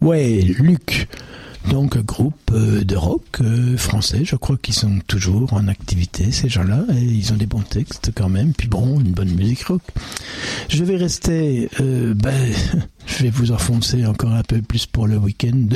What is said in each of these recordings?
Ouais, Luc. Donc, groupe de rock français, je crois qu'ils sont toujours en activité, ces gens-là, et ils ont des bons textes quand même, puis bon, une bonne musique rock. Je vais rester, je vais vous enfoncer encore un peu plus pour le week-end,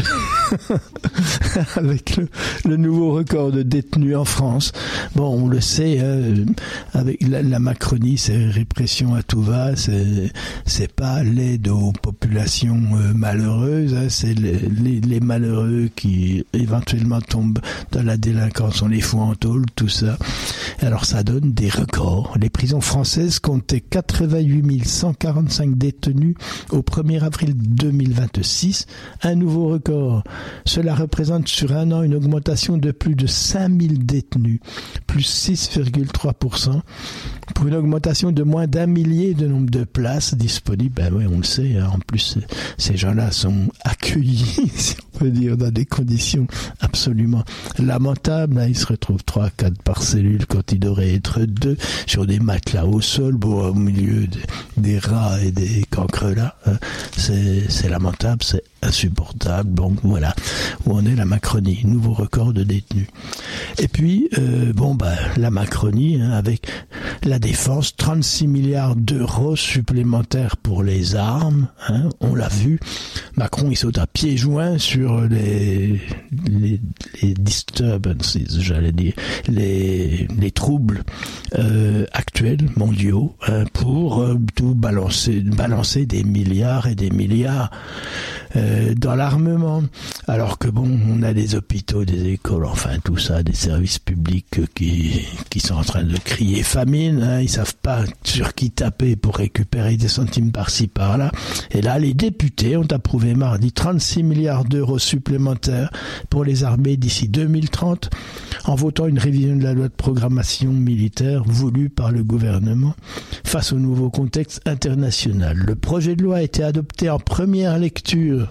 avec le nouveau record de détenus en France. Bon, on le sait, avec la Macronie, c'est répression à tout va, c'est pas l'aide aux populations malheureuses, hein, c'est les malheureux qui éventuellement tombent dans la délinquance, on les fout en tôle, tout ça. Alors ça donne des records. Les prisons françaises comptaient 88 145 détenus au 1er avril 2026, un nouveau record. Cela représente sur un an une augmentation de plus de 5000 détenus, plus 6,3%, pour une augmentation de moins d'1 millier de nombre de places disponibles. Ben oui, on le sait, hein. En plus, ces gens-là sont accueillis, si on peut dire, dans des conditions absolument lamentables. Ils se retrouvent 3-4 par cellule quand il devrait être 2 sur des matelas au sol, au milieu des rats et des cancres là. C'est lamentable, c'est insupportable. Bon, voilà où en est la Macronie, nouveau record de détenus. Et puis, la Macronie, hein, avec la défense, 36 milliards d'euros supplémentaires pour les armes, hein, on l'a vu. Macron, il saute à pieds joints sur les disturbances, j'allais dire, les troubles actuels, mondiaux, hein, pour tout balancer des milliards et des milliards dans l'armement. Alors que bon, on a des hôpitaux, des écoles, enfin tout ça, des services publics qui sont en train de crier famine, hein, ils savent pas sur qui taper pour récupérer des centimes par-ci par-là. Et là, les députés ont approuvé mardi 36 milliards d'euros supplémentaires pour les armées d'ici 2030, en votant une révision de la loi de programmation militaire voulue par le gouvernement face au nouveau contexte international. Le projet de loi a été adopté en première lecture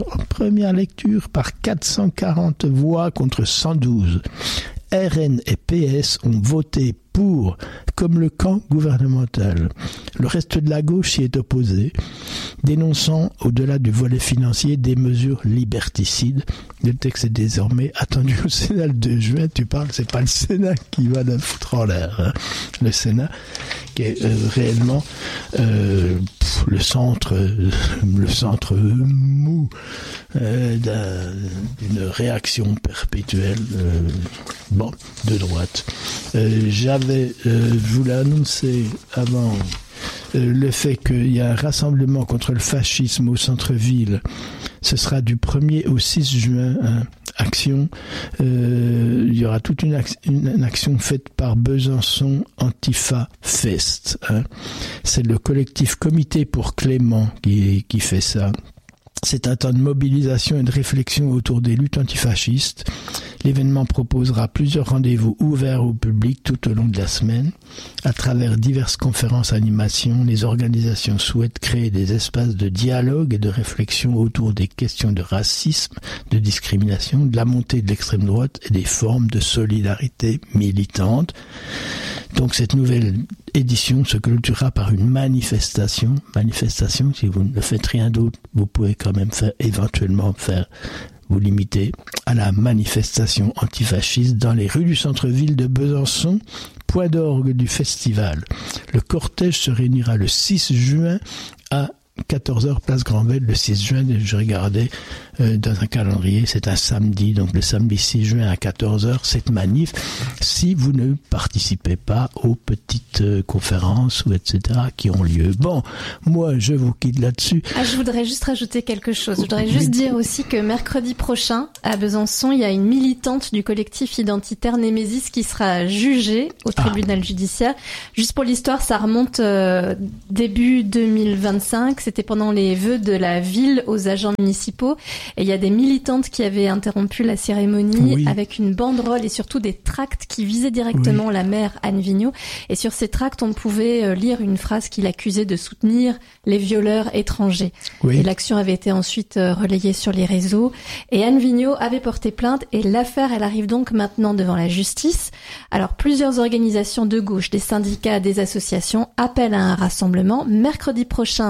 par 440 voix contre 112. RN et PS ont voté pour, comme le camp gouvernemental. Le reste de la gauche s'y est opposé, dénonçant, au-delà du volet financier, des mesures liberticides. Le texte est désormais attendu au Sénat le 2 juin. Tu parles, c'est pas le Sénat qui va la foutre en l'air, hein. Le Sénat qui est réellement le centre mou d'une réaction perpétuelle de droite. Je voulais annoncer avant le fait qu'il y a un rassemblement contre le fascisme au centre-ville. Ce sera du 1er au 6 juin, hein, action. Il y aura toute une action faite par Besançon Antifa Fest. Hein. C'est le collectif Comité pour Clément qui fait ça. C'est un temps de mobilisation et de réflexion autour des luttes antifascistes. L'événement proposera plusieurs rendez-vous ouverts au public tout au long de la semaine. À travers diverses conférences, animations, les organisations souhaitent créer des espaces de dialogue et de réflexion autour des questions de racisme, de discrimination, de la montée de l'extrême droite et des formes de solidarité militante. Donc cette nouvelle édition se clôturera par une manifestation. Si vous ne faites rien d'autre, vous pouvez quand même vous limiter à la manifestation antifasciste dans les rues du centre-ville de Besançon, point d'orgue du festival. Le cortège se réunira le 6 juin à 14h, place Granvelle. Le 6 juin, je regardais dans un calendrier, c'est un samedi, donc le samedi 6 juin à 14h, cette manif, si vous ne participez pas aux petites conférences ou etc. qui ont lieu. Bon, moi, je vous quitte là-dessus. Je voudrais juste rajouter quelque chose. Je voudrais juste dire aussi que mercredi prochain, à Besançon, il y a une militante du collectif identitaire Némésis qui sera jugée au tribunal judiciaire. Juste pour l'histoire, ça remonte début 2025. C'était pendant les vœux de la ville aux agents municipaux. Et il y a des militantes qui avaient interrompu la cérémonie avec une banderole et surtout des tracts qui visaient directement la maire Anne Vigneault. Et sur ces tracts, on pouvait lire une phrase qui l'accusait de soutenir les violeurs étrangers. Et l'action avait été ensuite relayée sur les réseaux. Et Anne Vigneault avait porté plainte et l'affaire, elle arrive donc maintenant devant la justice. Alors, plusieurs organisations de gauche, des syndicats, des associations appellent à un rassemblement mercredi prochain devant le tribunal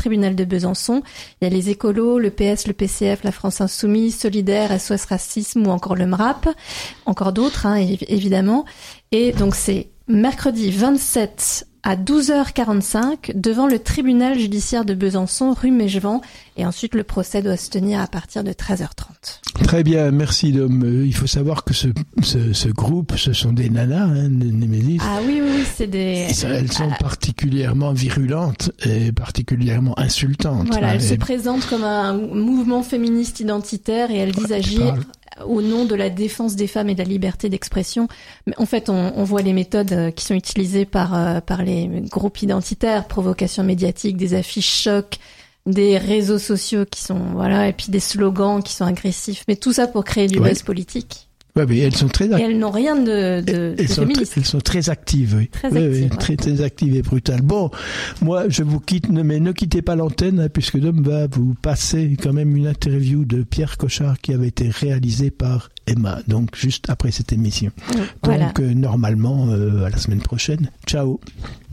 tribunal de Besançon. Il y a les écolos, le PS, le PCF, la France Insoumise, Solidaire, SOS Racisme ou encore le MRAP. Encore d'autres, évidemment. Et donc c'est mercredi 27 à 12h45 devant le tribunal judiciaire de Besançon, rue Mégevant. Et ensuite, le procès doit se tenir à partir de 13h30. Très bien, merci Dom. Il faut savoir que ce groupe, ce sont des nanas, Némésis. Ah oui, c'est des... Elles sont particulièrement virulentes et particulièrement insultantes. Voilà, elles se présentent comme un mouvement féministe identitaire et elles disent agir au nom de la défense des femmes et de la liberté d'expression. Mais en fait, on voit les méthodes qui sont utilisées par les groupes identitaires, provocation médiatique, des affiches chocs, des réseaux sociaux qui sont, et puis des slogans qui sont agressifs. Mais tout ça pour créer du buzz politique. Ouais, mais elles sont très actives. Et elles n'ont rien de féministe. Elles sont très actives, oui. Très actives et brutales. Bon, moi, je vous quitte, mais ne quittez pas l'antenne, puisque Dom va vous passer quand même une interview de Pierre Cochard qui avait été réalisée par Emma, donc juste après cette émission. Donc, normalement, à la semaine prochaine. Ciao.